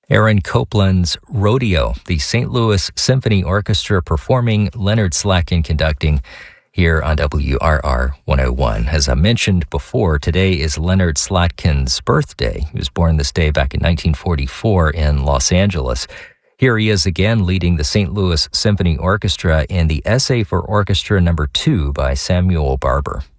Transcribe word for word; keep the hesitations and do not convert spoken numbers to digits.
Aaron Copland's Rodeo, the Saint Louis Symphony Orchestra performing, Leonard Slatkin conducting, here on W R R one oh one. As I mentioned before, today is Leonard Slatkin's birthday. He was born this day back in nineteen forty-four in Los Angeles. Here he is again leading the Saint Louis Symphony Orchestra in the Essay for Orchestra number two by Samuel Barber.